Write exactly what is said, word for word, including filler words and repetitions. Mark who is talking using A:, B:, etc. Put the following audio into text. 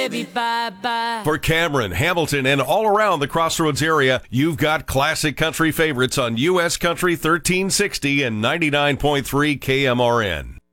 A: baby, bye-bye.
B: For Cameron, Hamilton, and all around the Crossroads area, you've got classic country favorites on U S Country thirteen sixty and ninety-nine point three K M R N.